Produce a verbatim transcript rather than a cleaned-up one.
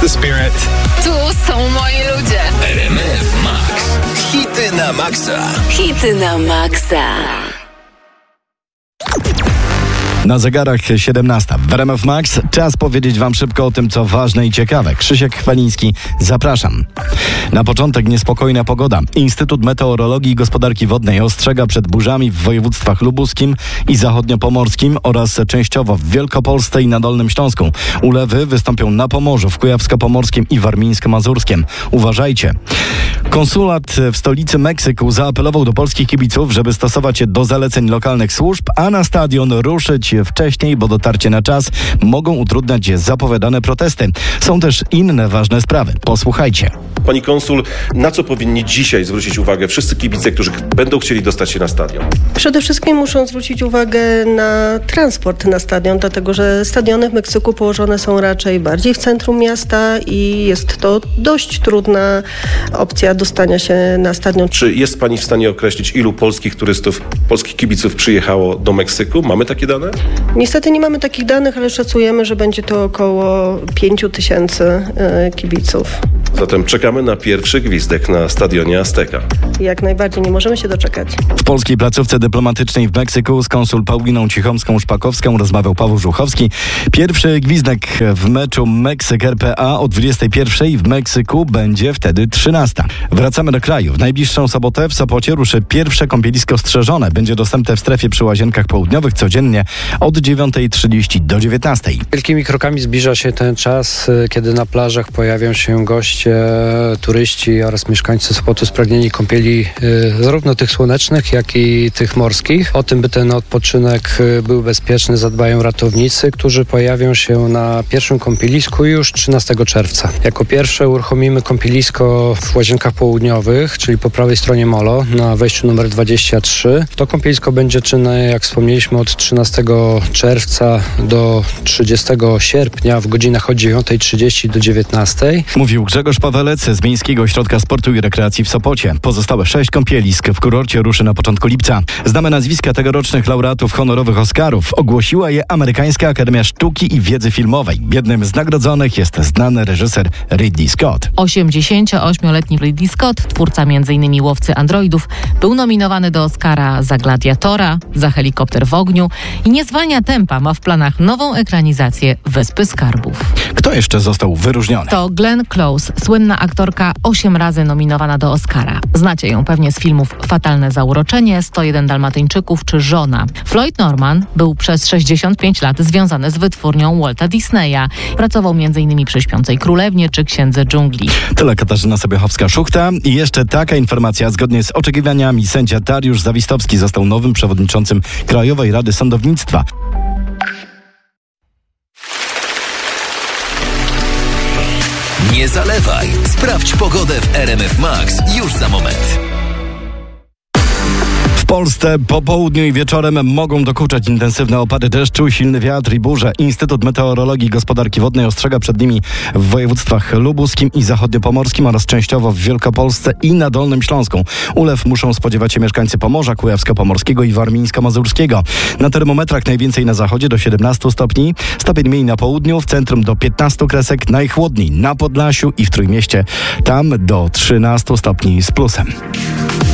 the spirit. Tu są moi ludzie. R M F Max. Hity na maksa. Hity na maksa. Na zegarach siedemnasta. W R M F Max czas powiedzieć wam szybko o tym, co ważne i ciekawe. Krzysiek Chwaliński, zapraszam. Na początek niespokojna pogoda. Instytut Meteorologii i Gospodarki Wodnej ostrzega przed burzami w województwach lubuskim i zachodniopomorskim oraz częściowo w Wielkopolsce i na Dolnym Śląsku. Ulewy wystąpią na Pomorzu, w Kujawsko-Pomorskim i Warmińsko-Mazurskiem. Uważajcie. Konsulat w stolicy Meksyku zaapelował do polskich kibiców, żeby stosować się do zaleceń lokalnych służb, a na stadion ruszyć wcześniej, bo dotarcie na czas mogą utrudniać zapowiadane protesty. Są też inne ważne sprawy. Posłuchajcie. Pani konsul, na co powinni dzisiaj zwrócić uwagę wszyscy kibice, którzy będą chcieli dostać się na stadion? Przede wszystkim muszą zwrócić uwagę na transport na stadion, dlatego że stadiony w Meksyku położone są raczej bardziej w centrum miasta i jest to dość trudna opcja dostania się na stadion. Czy jest pani w stanie określić, ilu polskich turystów, polskich kibiców przyjechało do Meksyku? Mamy takie dane? Niestety nie mamy takich danych, ale szacujemy, że będzie to około pięciu tysięcy kibiców. Zatem czekamy na pierwszy gwizdek na stadionie Azteca. Jak najbardziej, nie możemy się doczekać. W polskiej placówce dyplomatycznej w Meksyku z konsul Pauliną Cichomską-Szpakowską rozmawiał Paweł Żuchowski. Pierwszy gwizdek w meczu Meksyk-R P A o dwudziestej pierwszej w Meksyku będzie wtedy trzynasta. Wracamy do kraju. W najbliższą sobotę w Sopocie ruszy pierwsze kąpielisko strzeżone. Będzie dostępne w strefie przy Łazienkach Południowych codziennie od dziewiątej trzydzieści do dziewiętnastej. Wielkimi krokami zbliża się ten czas, kiedy na plażach pojawią się goście, turyści oraz mieszkańcy Sopotu spragnieni kąpieli zarówno tych słonecznych, jak i tych morskich. O tym, by ten odpoczynek był bezpieczny, zadbają ratownicy, którzy pojawią się na pierwszym kąpielisku już trzynastego czerwca. Jako pierwsze uruchomimy kąpielisko w Łazienkach Południowych, czyli po prawej stronie molo, na wejściu numer dwadzieścia trzy. To kąpielisko będzie czynne, jak wspomnieliśmy, od trzynastego czerwca do trzydziestego sierpnia w godzinach od dziewiątej trzydzieści do dziewiętnastej. Mówił Grzegorz Pawelec z Miejskiego Ośrodka Sportu i Rekreacji w Sopocie. Pozostałe sześć kąpielisk w kurorcie ruszy na początku lipca. Znamy nazwiska tegorocznych laureatów honorowych Oscarów. Ogłosiła je Amerykańska Akademia Sztuki i Wiedzy Filmowej. Jednym z nagrodzonych jest znany reżyser Ridley Scott. osiemdziesięcioośmioletni Ridley Scott, twórca między innymi Łowcy androidów, był nominowany do Oscara za Gladiatora, za Helikopter w ogniu i nie zwalnia tempa, ma w planach nową ekranizację Wyspy Skarbów. Kto jeszcze został wyróżniony? To Glenn Close, słynna aktorka, osiem razy nominowana do Oscara. Znacie ją pewnie z filmów Fatalne zauroczenie, sto jeden Dalmatyńczyków czy Żona. Floyd Norman był przez sześćdziesiąt pięć lat związany z wytwórnią Walta Disneya. Pracował między innymi przy Śpiącej Królewnie czy Księdze Dżungli. Tyle Katarzyna Sobiechowska-Szuchta. I jeszcze taka informacja. Zgodnie z oczekiwaniami sędzia Dariusz Zawistowski został nowym przewodniczącym Krajowej Rady Sądownictwa. Nie zalewaj. Sprawdź pogodę w R M F Max już za moment. W Polsce po południu i wieczorem mogą dokuczać intensywne opady deszczu, silny wiatr i burze. Instytut Meteorologii i Gospodarki Wodnej ostrzega przed nimi w województwach lubuskim i zachodniopomorskim oraz częściowo w Wielkopolsce i na Dolnym Śląsku. Ulew muszą spodziewać się mieszkańcy Pomorza, Kujawsko-Pomorskiego i Warmińsko-Mazurskiego. Na termometrach najwięcej na zachodzie do siedemnastu stopni, stopień mniej na południu, w centrum do piętnastu kresek, najchłodniej na Podlasiu i w Trójmieście, tam do trzynastu stopni z plusem.